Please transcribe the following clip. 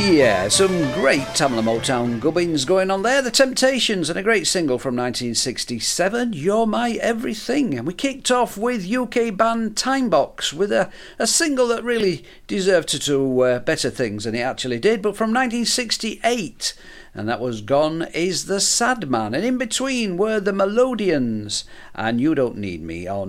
Yeah, some great Tamla Motown gubbins going on there. The Temptations and a great single from 1967, You're My Everything. And we kicked off with UK band Timebox with a single that really deserved to do better things than it actually did, but from 1968. And that was Gone Is the Sad Man. And in between were the Melodians and You Don't Need Me on